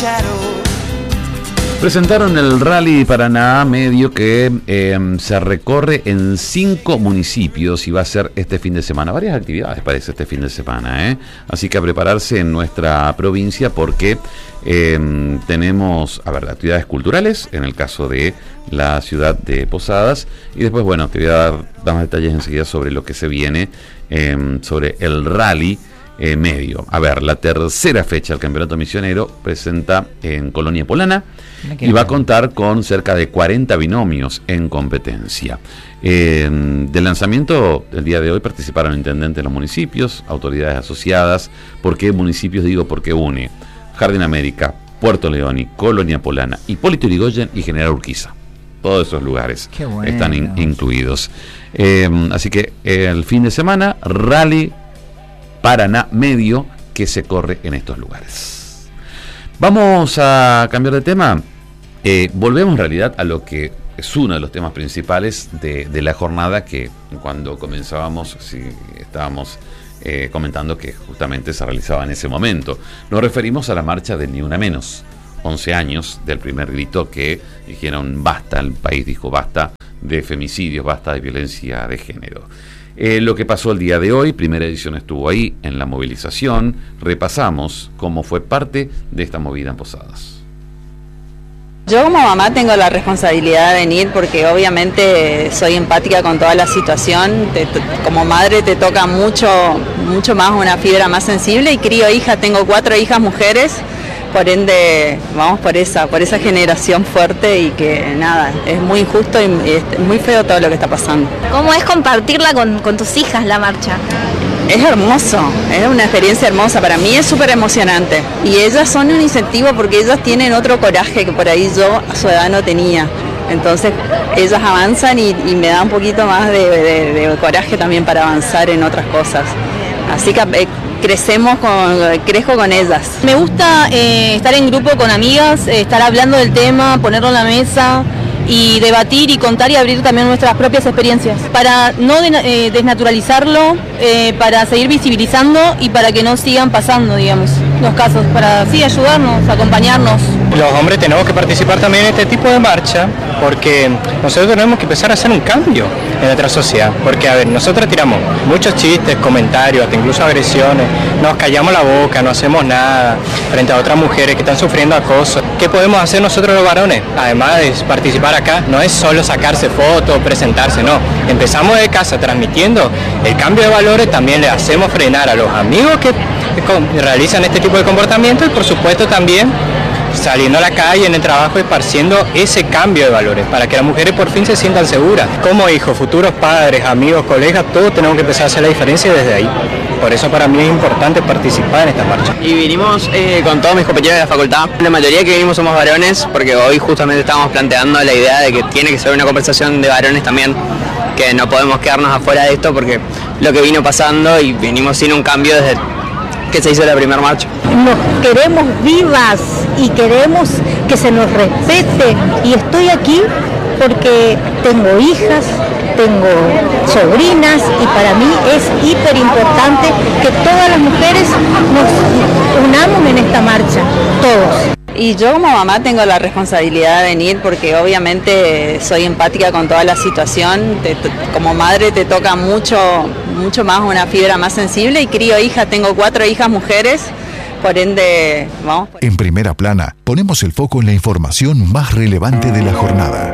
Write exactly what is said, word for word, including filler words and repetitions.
Presentaron el Rally Paraná Medio que eh, se recorre en cinco municipios y va a ser este fin de semana. Varias actividades parece este fin de semana, ¿eh? Así que a prepararse en nuestra provincia porque eh, tenemos, a ver, actividades culturales, en el caso de la ciudad de Posadas. Y después, bueno, te voy a dar, dar más detalles enseguida sobre lo que se viene, eh, sobre el Rally Eh, medio. A ver, la tercera fecha del Campeonato Misionero presenta en Colonia Polana y va a contar con cerca de cuarenta binomios en competencia. Eh, del lanzamiento del día de hoy participaron intendentes de los municipios, autoridades asociadas. ¿Por qué municipios? Digo porque une Jardín América, Puerto León y Colonia Polana, Hipólito Yrigoyen y General Urquiza. Todos esos lugares bueno. están in, incluidos. Eh, así que eh, el fin de semana, Rally Paraná Medio que se corre en estos lugares. Vamos a cambiar de tema. Eh, volvemos en realidad a lo que es uno de los temas principales de, de la jornada, que cuando comenzábamos, sí, estábamos eh, comentando que justamente se realizaba en ese momento. Nos referimos a la marcha de Ni Una Menos. once años del primer grito que dijeron basta, el país dijo basta de femicidios, basta de violencia de género. Eh, lo que pasó el día de hoy, primera edición estuvo ahí en la movilización, repasamos cómo fue parte de esta movida en Posadas. Yo como mamá tengo la responsabilidad de venir porque obviamente soy empática con toda la situación, te, como madre te toca mucho, mucho más una fibra más sensible y crío hija, tengo cuatro hijas mujeres. Por ende, vamos por esa, por esa generación fuerte y que nada, es muy injusto y es muy feo todo lo que está pasando. ¿Cómo es compartirla con, con tus hijas la marcha? Es hermoso, es una experiencia hermosa, para mí es súper emocionante. Y ellas son un incentivo porque ellas tienen otro coraje que por ahí yo a su edad no tenía. Entonces ellas avanzan y, y me da un poquito más de, de, de coraje también para avanzar en otras cosas. Así que eh, crecemos con, crezco con ellas. Me gusta eh, estar en grupo con amigas, eh, estar hablando del tema, ponerlo en la mesa y debatir y contar y abrir también nuestras propias experiencias. Para no de, eh, desnaturalizarlo, eh, para seguir visibilizando y para que no sigan pasando, digamos, los casos, para sí ayudarnos, acompañarnos. Los hombres tenemos que participar también en este tipo de marcha porque nosotros tenemos que empezar a hacer un cambio en nuestra sociedad, porque a ver, nosotros tiramos muchos chistes, comentarios, hasta incluso agresiones, nos callamos la boca, no hacemos nada frente a otras mujeres que están sufriendo acoso. ¿Qué podemos hacer nosotros los varones? Además de participar acá, no es solo sacarse fotos, presentarse, no, empezamos de casa transmitiendo el cambio de valores, también le hacemos frenar a los amigos que realizan este tipo de comportamiento y por supuesto también saliendo a la calle, en el trabajo, esparciendo ese cambio de valores, para que las mujeres por fin se sientan seguras. Como hijos, futuros padres, amigos, colegas, todos tenemos que empezar a hacer la diferencia desde ahí. Por eso para mí es importante participar en esta marcha. Y vinimos eh, con todos mis compañeros de la facultad. La mayoría que vinimos somos varones, porque hoy justamente estábamos planteando la idea de que tiene que ser una conversación de varones también, que no podemos quedarnos afuera de esto, porque lo que vino pasando y venimos sin un cambio desde que se hizo la primera marcha. Nos queremos vivas y queremos que se nos respete y estoy aquí porque tengo hijas, tengo sobrinas y para mí es hiper importante que todas las mujeres nos unamos en esta marcha, todos. Y yo como mamá tengo la responsabilidad de venir porque obviamente soy empática con toda la situación, te, te, como madre te toca mucho, mucho más una fibra más sensible y crío hija, tengo cuatro hijas mujeres, por ende, vamos. En Primera Plana ponemos el foco en la información más relevante de la jornada.